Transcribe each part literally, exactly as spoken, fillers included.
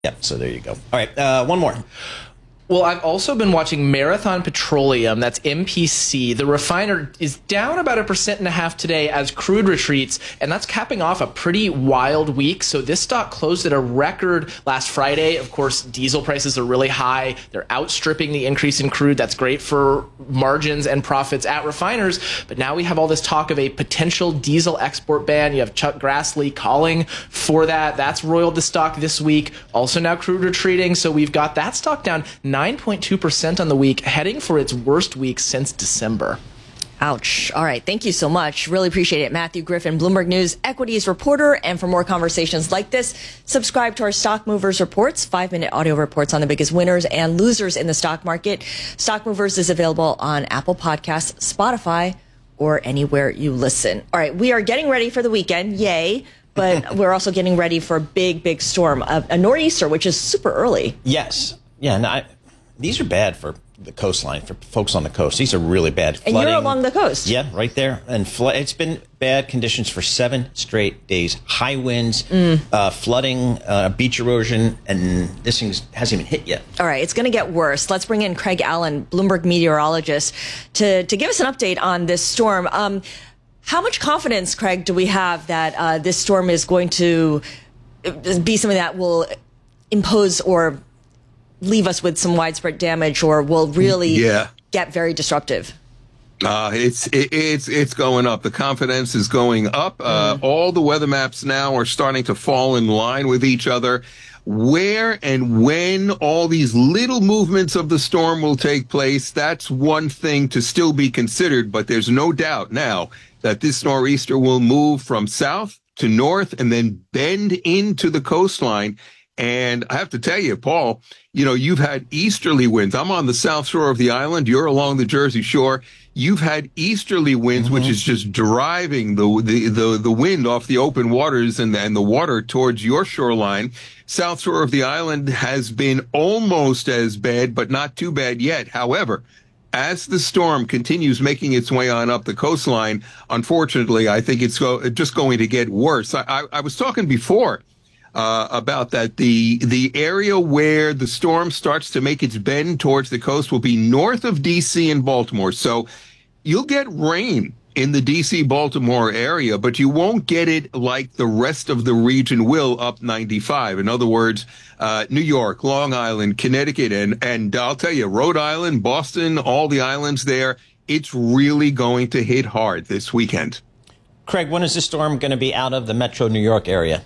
Yeah, so there you go. All right, uh, one more. Well, I've also been watching Marathon Petroleum. That's M P C. The refiner is down about a percent and a half today as crude retreats, and that's capping off a pretty wild week. So this stock closed at a record last Friday. Of course, diesel prices are really high. They're outstripping the increase in crude. That's great for margins and profits at refiners. But now we have all this talk of a potential diesel export ban. You have Chuck Grassley calling for that. That's roiled the stock this week. Also now crude retreating. So we've got that stock down nine point two percent on the week, heading for its worst week since December. Ouch. All right. Thank you so much. Really appreciate it. Matthew Griffin, Bloomberg News equities reporter. And for more conversations like this, subscribe to our Stock Movers reports, five-minute audio reports on the biggest winners and losers in the stock market. Stock Movers is available on Apple Podcasts, Spotify, or anywhere you listen. All right. We are getting ready for the weekend. Yay. But we're also getting ready for a big, big storm, a, a nor'easter, which is super early. Yes. Yeah. No, I, these are bad for the coastline, for folks on the coast. These are really bad. And flooding. You're along the coast. Yeah, right there. And fl- it's been bad conditions for seven straight days. High winds, mm. uh, flooding, uh, beach erosion, and this thing hasn't even hit yet. All right, it's going to get worse. Let's bring in Craig Allen, Bloomberg meteorologist, to, to give us an update on this storm. Um, how much confidence, Craig, do we have that uh, this storm is going to be something that will impose or leave us with some widespread damage, or will really yeah. get very disruptive? Uh, it's it, it's it's going up. The confidence is going up. Uh, mm. All the weather maps now are starting to fall in line with each other. Where and when all these little movements of the storm will take place, that's one thing to still be considered. But there's no doubt now that this nor'easter will move from south to north and then bend into the coastline. And I have to tell you, Paul, you know, you've had easterly winds. I'm on the south shore of the island. You're along the Jersey Shore. You've had easterly winds, mm-hmm. which is just driving the, the, the, the wind off the open waters and, and the water towards your shoreline. South shore of the island has been almost as bad, but not too bad yet. However, as the storm continues making its way on up the coastline, unfortunately, I think it's go, just going to get worse. I, I, I was talking before Uh, about that. The the area where the storm starts to make its bend towards the coast will be north of D C and Baltimore. So you'll get rain in the D C Baltimore area, but you won't get it like the rest of the region will up ninety-five. In other words, uh, New York, Long Island, Connecticut, and, and I'll tell you, Rhode Island, Boston, all the islands there, it's really going to hit hard this weekend. Craig, when is this storm going to be out of the metro New York area?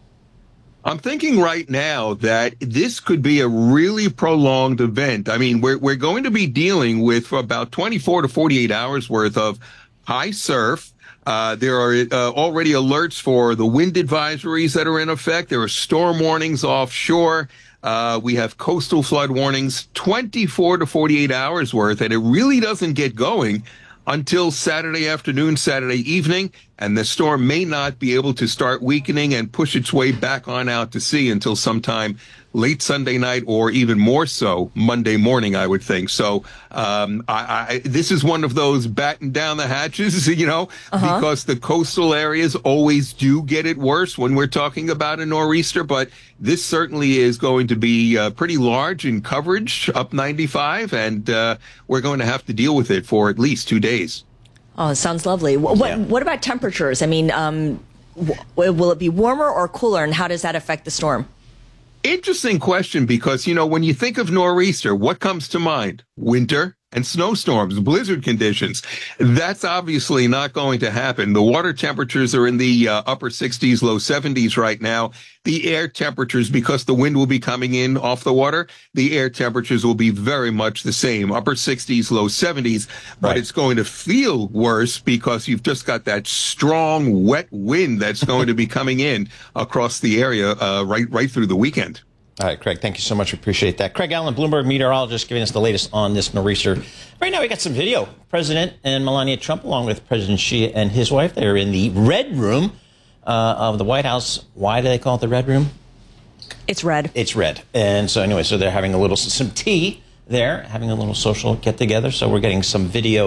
I'm thinking right now that this could be a really prolonged event. I mean, we're we're going to be dealing with for about twenty-four to forty-eight hours worth of high surf. Uh, there are uh, already alerts for the wind advisories that are in effect. There are storm warnings offshore. Uh, we have coastal flood warnings, twenty-four to forty-eight hours worth, and it really doesn't get going until Saturday afternoon, Saturday evening, and the storm may not be able to start weakening and push its way back on out to sea until sometime late Sunday night, or even more so Monday morning, I would think. So um, I, I, this is one of those batten down the hatches, you know, uh-huh. because the coastal areas always do get it worse when we're talking about a nor'easter. But this certainly is going to be uh, pretty large in coverage, up ninety-five, and uh, we're going to have to deal with it for at least two days. Oh, it sounds lovely. What, yeah. what about temperatures? I mean, um, w- will it be warmer or cooler, and how does that affect the storm? Interesting question, because, you know, when you think of nor'easter, what comes to mind? Winter and snowstorms, blizzard conditions. That's obviously not going to happen. The water temperatures are in the uh, upper sixties, low seventies right now. The air temperatures, because the wind will be coming in off the water, the air temperatures will be very much the same, upper sixties, low seventies. But right. It's going to feel worse because you've just got that strong, wet wind that's going to be coming in across the area uh, right, right through the weekend. All right, Craig, thank you so much. We appreciate that. Craig Allen, Bloomberg meteorologist, giving us the latest on this nor'easter. Right now, we got some video. President and Melania Trump, along with President Xi and his wife, they're in the Red Room uh, of the White House. Why do they call it the Red Room? It's red. It's red. And so anyway, so they're having a little, some tea there, having a little social get-together. So we're getting some video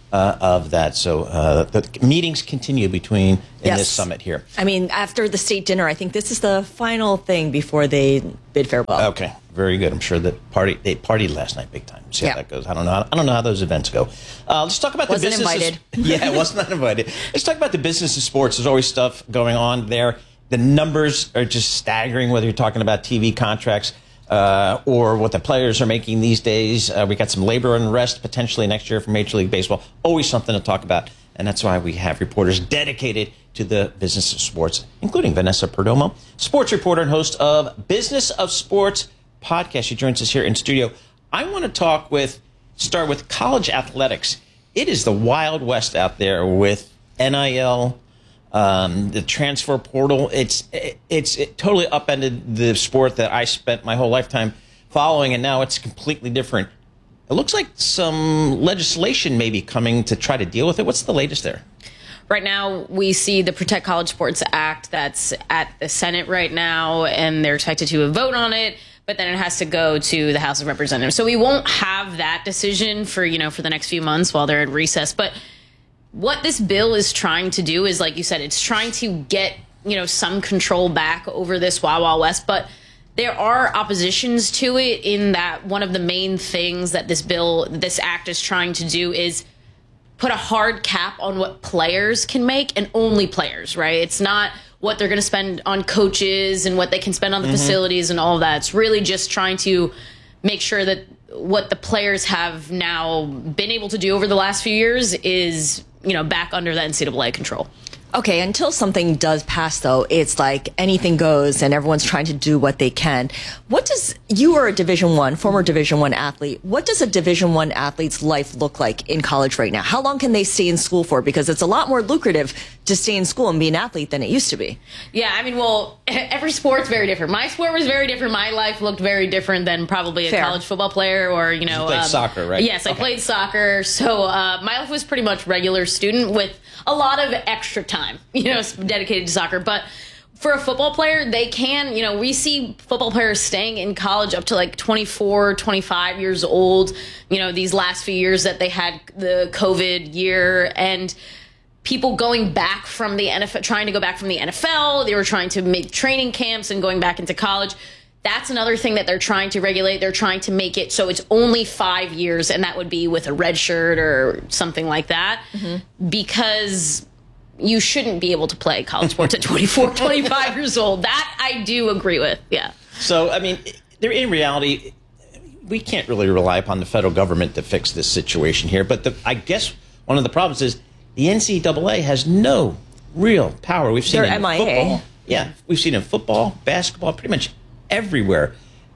uh, of that. So uh, the meetings continue between in Yes. this summit here. I mean, after the state dinner, I think this is the final thing before they bid farewell. Okay, very good. I'm sure that party they partied last night big time. See Yeah. how that goes. I don't know. How, I don't know how those events go. Uh, let's talk about Wasn't the business. invited. Of, yeah, was not invited. Let's talk about the business of sports. There's always stuff going on there. The numbers are just staggering. Whether you're talking about T V contracts uh, or what the players are making these days, uh, we got some labor unrest potentially next year for Major League Baseball. Always something to talk about, and that's why we have reporters dedicated to the business of sports, including Vanessa Perdomo, sports reporter and host of Business of Sports podcast. She joins us here in studio. I want to talk with, start with college athletics. It is the Wild West out there with N I L, um, the transfer portal. It's it's it totally upended the sport that I spent my whole lifetime following, and now it's completely different. It looks like some legislation may be coming to try to deal with it. What's the latest there? Right now, we see the Protect College Sports Act that's at the Senate right now, and they're expected to vote on it, but then it has to go to the House of Representatives. So we won't have that decision for, you know, for the next few months while they're at recess. But what this bill is trying to do is, like you said, it's trying to get, you know, some control back over this Wild Wild West. But there are oppositions to it in that one of the main things that this bill, this act is trying to do is put a hard cap on what players can make, and only players, right? It's not what they're going to spend on coaches and what they can spend on the mm-hmm. facilities and all of that. It's really just trying to make sure that what the players have now been able to do over the last few years is, you know, back under the N C double A control. Okay, until something does pass, though, it's like anything goes and everyone's trying to do what they can. What does, you are a Division One, former Division One athlete. What does a Division One athlete's life look like in college right now? How long can they stay in school for? Because it's a lot more lucrative to stay in school and be an athlete than it used to be. Yeah, I mean, well, every sport's very different. My sport was very different. My life looked very different than probably a Fair. college football player or, you know. You played um, soccer, right? Yes, I okay. played soccer. So uh, my life was pretty much regular student with a lot of extra time, you know, dedicated to soccer. But for a football player, they can, you know, we see football players staying in college up to like twenty-four, twenty-five years old, you know, these last few years that they had the COVID year, and people going back from the N F L, trying to go back from the N F L. They were trying to make training camps and going back into college. That's another thing that they're trying to regulate. They're trying to make it so it's only five years, and that would be with a red shirt or something like that, mm-hmm. because you shouldn't be able to play college sports at twenty-four, twenty-five years old. That I do agree with, yeah. So, I mean, there, in reality, we can't really rely upon the federal government to fix this situation here. But the, I guess one of the problems is the N C double A has no real power. We've seen They're it in M I A. football. Yeah, we've seen it in football, basketball, pretty much everywhere.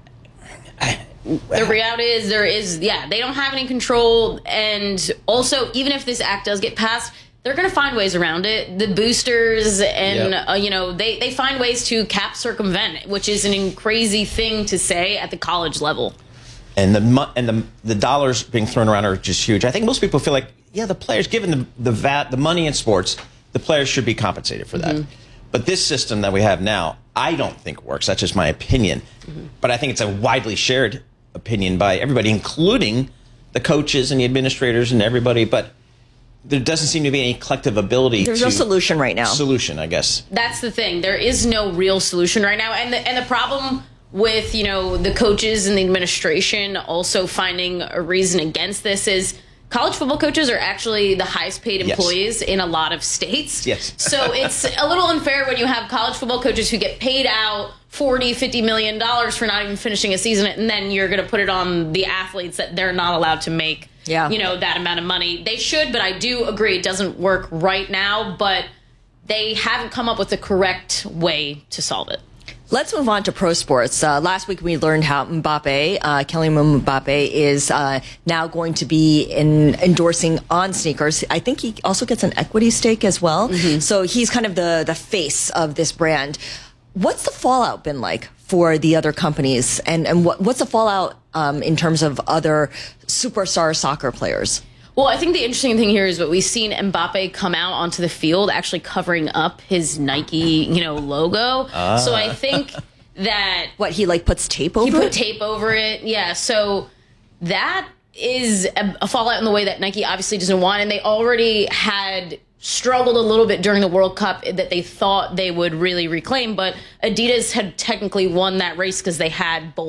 The reality is there is, yeah, they don't have any control. And also, even if this act does get passed, they're going to find ways around it. The boosters and, Yep. uh, you know, they, they find ways to cap circumvent, which is an crazy thing to say at the college level. And the mo- and the the dollars being thrown around are just huge. I think most people feel like, yeah, the players, given the the vat, the money in sports, the players should be compensated for that. Mm-hmm. But this system that we have now, I don't think works. That's just my opinion. Mm-hmm. But I think it's a widely shared opinion by everybody, including the coaches and the administrators and everybody. But there doesn't seem to be any collective ability. There's to no solution right now. Solution, I guess. That's the thing. There is no real solution right now. And the, and the problem with, you know, the coaches and the administration also finding a reason against this is college football coaches are actually the highest paid employees yes. in a lot of states. Yes. So it's a little unfair when you have college football coaches who get paid out forty, fifty million dollars for not even finishing a season, and then you're going to put it on the athletes that they're not allowed to make, yeah. you know, that amount of money. They should, but I do agree it doesn't work right now, but they haven't come up with the correct way to solve it. Let's move on to pro sports. Uh, last week we learned how Mbappe, uh, Kylian Mbappe, is uh, now going to be in endorsing On sneakers. I think he also gets an equity stake as well. Mm-hmm. So he's kind of the, the face of this brand. What's the fallout been like for the other companies? And, and what, what's the fallout um, in terms of other superstar soccer players? Well, I think the interesting thing here is that we've seen Mbappe come out onto the field actually covering up his Nike, you know, logo. Ah. So I think that... What, he like puts tape over it? He put it? tape over it, yeah. So that is a, a fallout in the way that Nike obviously doesn't want, and they already had struggled a little bit during the World Cup that they thought they would really reclaim, but Adidas had technically won that race because they had both